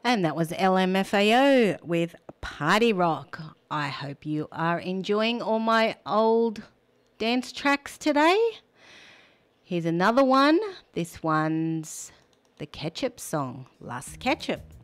And that was LMFAO with Party Rock. I hope you are enjoying all my old dance tracks today. Here's another one. This one's the Ketchup song, Las Ketchup.